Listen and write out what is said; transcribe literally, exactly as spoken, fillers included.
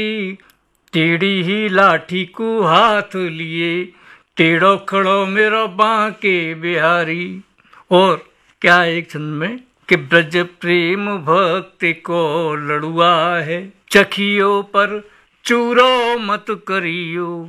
टेढ़ी ही लाठी को हाथ लिए, टेढ़ो खड़ो मेरा बांके बिहारी। और क्या एक छंद में कि ब्रज प्रेम भक्ति को लड़ुआ है, चखियो पर चूरो मत करियो।